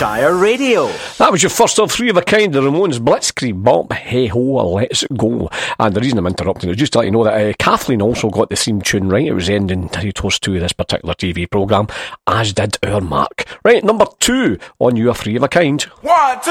Shire Radio. That was your first of three of a kind, the Ramones Blitzkrieg Bop, Hey Ho, Let's Go. And the reason I'm interrupting is just to let you know that Kathleen also got the theme tune right. It was the ending to Toast 2 of this particular TV programme, as did our Mark. Right, number 2 on your three of a kind. 1, 2,